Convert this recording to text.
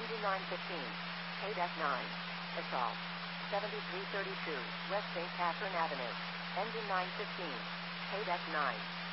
Engine 915. Paid F9. Assault. 7332 West St. Catherine Avenue. Engine 915. Paid F9.